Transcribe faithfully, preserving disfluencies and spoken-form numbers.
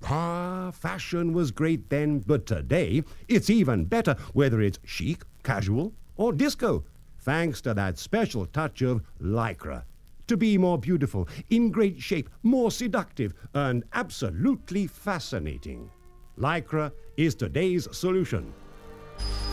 Ah, fashion was great then, but today it's even better, whether it's chic, casual, or disco, thanks to that special touch of Lycra. To be more beautiful, in great shape, more seductive, and absolutely fascinating. Lycra is today's solution.